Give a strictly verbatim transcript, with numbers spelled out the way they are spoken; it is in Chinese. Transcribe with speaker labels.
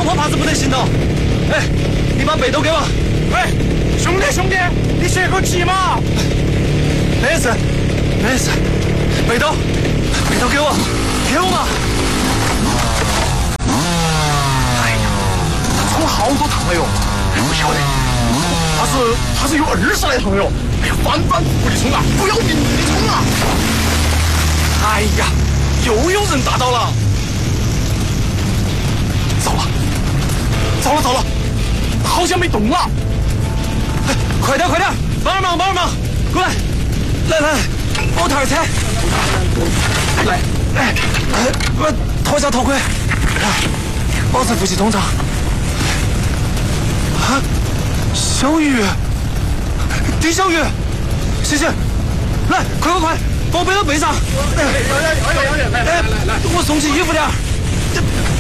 Speaker 1: 破耙子不得行了。哎，你把背兜给我。
Speaker 2: 喂，兄弟兄弟，你歇口气嘛。
Speaker 1: 没事，没事。背兜，背兜给我，给我嘛。
Speaker 2: 哎呀，他冲了好多趟了哟，不晓得，他是他是有二十来趟了哟。哎呀，反反复复的冲啊，不要命的冲啊！哎呀，又有人打倒了。糟了，糟了糟了，好像没动了。
Speaker 1: 哎，快点快点，帮点忙帮点忙，过来，来来，帮我抬点菜。来，哎哎，我脱下头盔，来，保持呼吸通畅。啊，小雨，丁小雨，谢谢。来，快快快，帮我背到背上。
Speaker 2: 来来来来来来来来，
Speaker 1: 我送起衣服点。